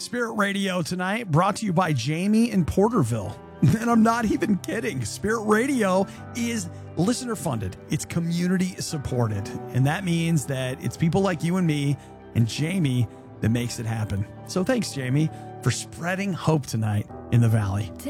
Spirit Radio tonight brought to you by Jamie in Porterville. And I'm not even kidding. Spirit Radio is listener funded. It's community supported. And that means that it's people like you and me and Jamie that makes it happen. So thanks, Jamie, for spreading hope tonight in the Valley.